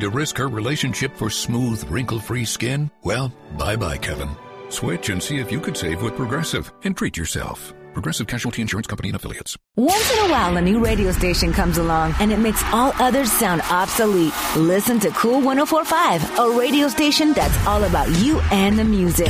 to risk her relationship for smooth, wrinkle-free skin? Well, bye-bye, Kevin. Switch and see if you could save with Progressive and treat yourself. Progressive Casualty Insurance Company and Affiliates. Once in a while, a new radio station comes along and it makes all others sound obsolete. Listen to Cool 104.5, a radio station that's all about you and the music.